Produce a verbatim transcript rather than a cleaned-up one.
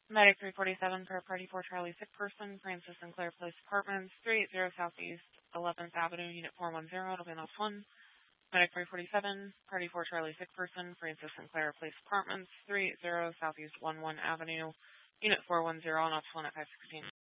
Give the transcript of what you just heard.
Medic three forty-seven for Party four Charlie Sick Person, Francis Sinclair Place Apartments, three eighty Southeast eleventh Avenue, Unit four one zero, it'll be an one. Medic three forty-seven, Party four Charlie Sick Person, Francis Sinclair Place Apartments, three eighty Southeast eleventh Avenue, Unit four one zero, and one at five sixteen.